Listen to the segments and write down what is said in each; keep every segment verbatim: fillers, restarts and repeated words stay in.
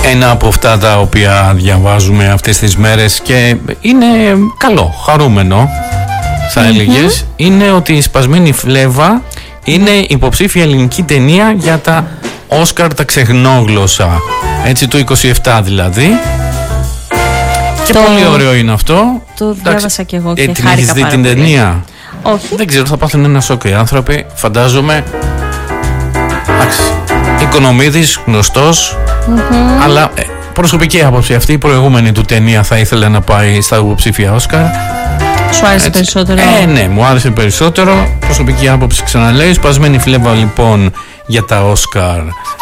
Ένα από αυτά τα οποία διαβάζουμε αυτές τις μέρες και είναι καλό, χαρούμενο θα mm-hmm. έλεγες, είναι ότι η Σπασμένη Φλέβα είναι υποψήφια ελληνική ταινία για τα Όσκαρ τα ξεχνόγλωσσα, έτσι, το είκοσι επτά δηλαδή. Και το... πολύ ωραίο είναι αυτό. Το διάβασα και εγώ και ε, χάρηκα την έχεις δει την ταινία? Όχι. Δεν ξέρω, θα πάθουν ένα σοκ οι άνθρωποι, φαντάζομαι. Εντάξει, Οικονομίδης, γνωστός, mm-hmm. αλλά ε, προσωπική άποψη, αυτή η προηγούμενη του ταινία θα ήθελε να πάει στα υποψήφια Όσκαρ. Σου άρεσε έτσι περισσότερο? Ε, ναι, μου άρεσε περισσότερο. Προσωπική άποψη, ξαναλέω. Σπασμένη Φλέβα λοιπόν για τα Όσκαρ.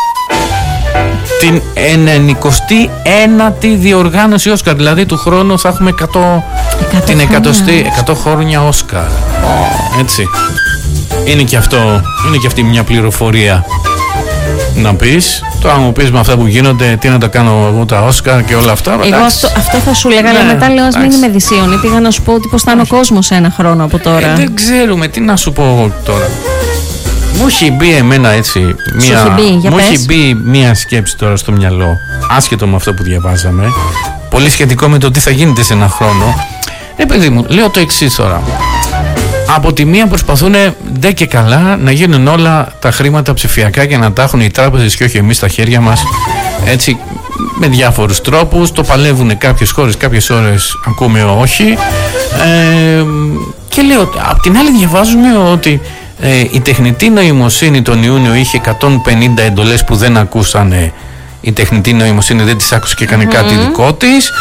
Την ενενηκοστή ένατη διοργάνωση Όσκαρ, δηλαδή του χρόνου θα έχουμε εκατό, την εκατοστή, εκατό χρόνια Όσκαρ. Έτσι. Είναι και αυτό, είναι και αυτή μια πληροφορία να πεις. Τώρα μου πεις με αυτά που γίνονται, τι να τα κάνω εγώ τα Όσκαρ και όλα αυτά. Εγώ αυτό, αυτό θα σου λέγα, αλλά ναι, μετά λέω ας μην είμαι δυσίωνη. Πήγα να σου πω ότι πώς θα είναι ο κόσμος ένα χρόνο από τώρα. Ε, δεν ξέρουμε, τι να σου πω τώρα. Μου έχει μπει εμένα έτσι μια, έχει μπει, για μου πες. έχει μπει μια σκέψη τώρα στο μυαλό, άσχετο με αυτό που διαβάζαμε, πολύ σχετικό με το τι θα γίνεται σε ένα χρόνο. Ε παιδί μου, λέω το εξής τώρα. Από τη μία προσπαθούν ντε και καλά να γίνουν όλα τα χρήματα ψηφιακά και να τα έχουν οι τράπεζες και όχι εμείς στα χέρια μας, έτσι, με διάφορους τρόπους. Το παλεύουν κάποιες χώρες, κάποιες ώρες ακούμε όχι. Ε, και λέω, απ' την άλλη διαβάζουμε ότι ε, η τεχνητή νοημοσύνη τον Ιούνιο είχε εκατόν πενήντα εντολές που δεν ακούσανε. Η τεχνητή νοημοσύνη δεν της άκουσε και έκανε mm-hmm. κάτι δικό της.